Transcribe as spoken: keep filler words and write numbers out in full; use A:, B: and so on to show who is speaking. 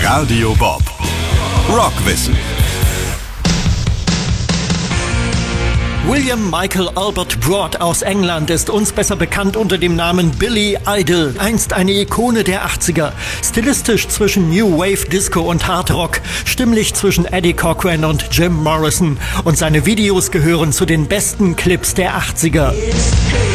A: Radio Bob. Rockwissen.
B: William Michael Albert Broad aus England ist uns besser bekannt unter dem Namen Billy Idol, einst eine Ikone der achtziger. Stilistisch zwischen New Wave, Disco und Hard Rock, stimmlich zwischen Eddie Cochran und Jim Morrison. Und seine Videos gehören zu den besten Clips der achtziger.